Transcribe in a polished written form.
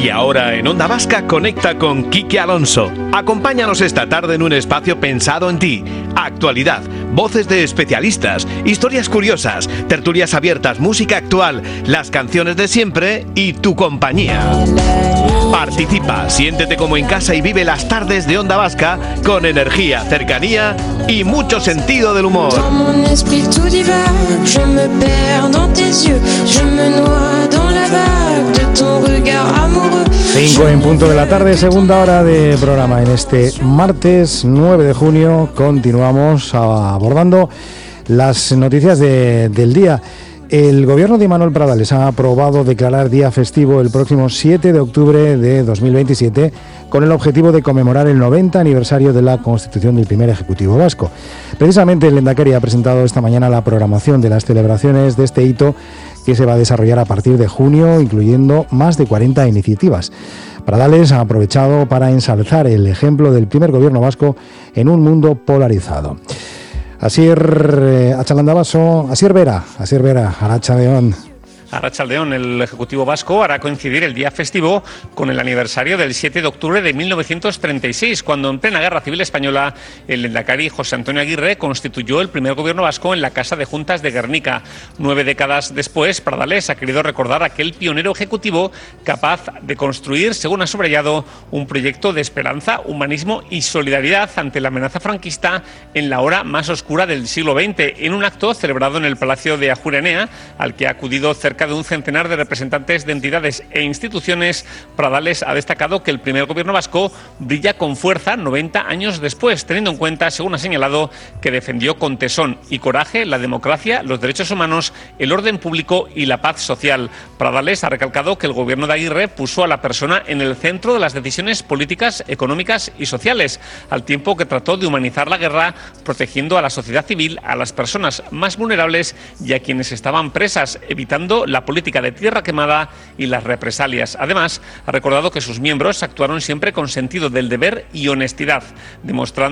Y ahora en Onda Vasca conecta con Quique Alonso. Acompáñanos esta tarde en un espacio pensado en ti. Actualidad, voces de especialistas, historias curiosas, tertulias abiertas, música actual, las canciones de siempre y tu compañía. Participa, siéntete como en casa y vive las tardes de Onda Vasca con energía, cercanía y mucho sentido del humor. 5 en punto de la tarde, segunda hora de programa. En este martes 9 de junio continuamos abordando las noticias del día. El gobierno de Manuel Pradales ha aprobado declarar día festivo el próximo 7 de octubre de 2027 con el objetivo de conmemorar el 90 aniversario de la constitución del primer Ejecutivo vasco. Precisamente el Lehendakari ha presentado esta mañana la programación de las celebraciones de este hito que se va a desarrollar a partir de junio, incluyendo más de 40 iniciativas. Pradales ha aprovechado para ensalzar el ejemplo del primer gobierno vasco en un mundo polarizado. Asier Atxalandabaso, Asier Vera, Arratsaldeon. Arratsaldeon, el Ejecutivo Vasco hará coincidir el día festivo con el aniversario del 7 de octubre de 1936, cuando en plena Guerra Civil Española el lehendakari José Antonio Aguirre constituyó el primer gobierno vasco en la Casa de Juntas de Guernica. 9 décadas después, Pradales ha querido recordar a aquel pionero ejecutivo capaz de construir, según ha subrayado, un proyecto de esperanza, humanismo y solidaridad ante la amenaza franquista en la hora más oscura del siglo XX, en un acto celebrado en el Palacio de Ajuria Enea, al que ha acudido cerca de un centenar de representantes de entidades e instituciones. Pradales ha destacado que el primer gobierno vasco brilla con fuerza 90 años después, teniendo en cuenta, según ha señalado, que defendió con tesón y coraje la democracia, los derechos humanos, el orden público y la paz social. Pradales ha recalcado que el gobierno de Aguirre puso a la persona en el centro de las decisiones políticas, económicas y sociales, al tiempo que trató de humanizar la guerra, protegiendo a la sociedad civil, a las personas más vulnerables y a quienes estaban presas, evitando la política de tierra quemada y las represalias. Además, ha recordado que sus miembros actuaron siempre con sentido del deber y honestidad, demostrando